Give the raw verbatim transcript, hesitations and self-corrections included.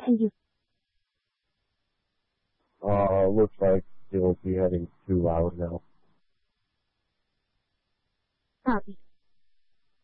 And you Uh, looks like it'll be heading too loud now. copy.